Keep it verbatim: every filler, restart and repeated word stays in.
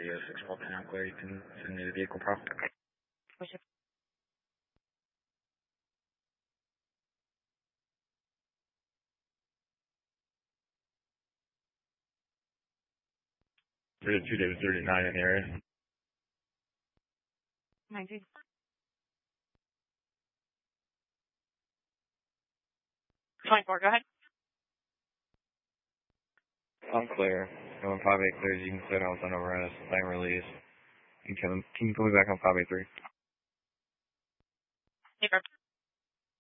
radio six twelve ten clear. You can send me the vehicle prop. thirty-two David thirty-nine in the area. nineteen. twenty-four, go ahead. I'm clear. Going five eight clears. You can clear out on arrest. Line release. You can, can you put me back on five eight three? Paper.